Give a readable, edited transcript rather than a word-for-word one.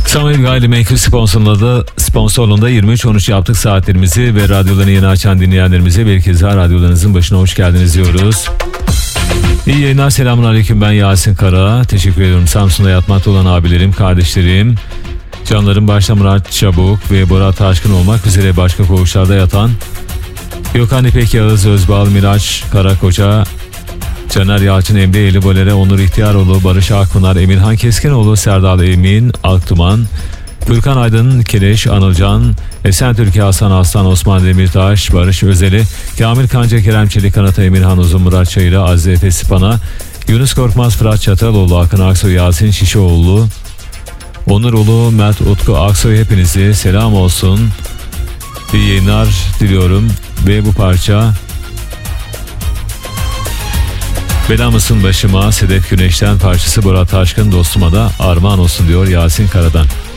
Samuel Gayrimenkul sponsorluğunda 23-13 yaptık saatlerimizi ve radyolarını yeni açan dinleyenlerimize bir kez daha radyolarınızın başına hoş geldiniz diyoruz. İyi yayınlar, selamun aleyküm, ben Yasin Kara. Teşekkür ediyorum Samsun'da yatmakta olan abilerim, kardeşlerim, canlarım başta Murat Çabuk ve Bora Taşkın olmak üzere başka koğuşlarda yatan Gökhan İpek, Yağız Özbal, Miraç Karakoça, Caner Yalçın, Emre Elibolere, Onur İhtiyaroğlu, Barış Akpınar, Emirhan Keskinoğlu, Serdal Emin Aktuman, Gürkan Aydın, Kireç, Anılcan, Esen Türkiye, Hasan Aslan, Osman Demirtaş, Barış Özeli, Kamil Kanca, Kerem Çelik Kanata, Emirhan Uzun, Murat Çayır'a, Aziz Efe Sipana, Yunus Korkmaz, Fırat Çataloğlu, Akın Aksoy, Yasin Şişoğlu, Onur Ulu, Mert Utku Aksoy, hepinize selam olsun. İyi yayınlar diliyorum ve bu parça Bela mısın başıma, Sedef Güneş'ten parçası Bora Taşkın dostuma da armağan olsun diyor Yasin Kara'dan.